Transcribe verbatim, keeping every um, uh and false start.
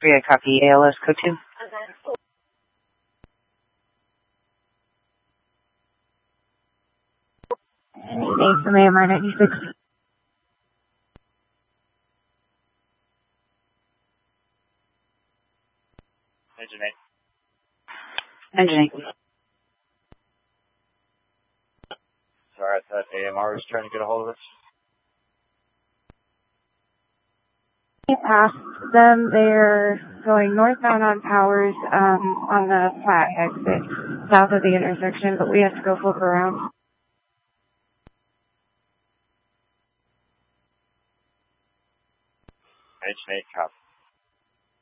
three, I copy. A L S code two. Thanks from A M R ninety-six. Engine eight. Engine eight. Sorry, I thought A M R was trying to get a hold of us. Past them, they're going northbound on Powers, um, on the flat exit, south of the intersection, but we have to go flip around. Engine eight, copy.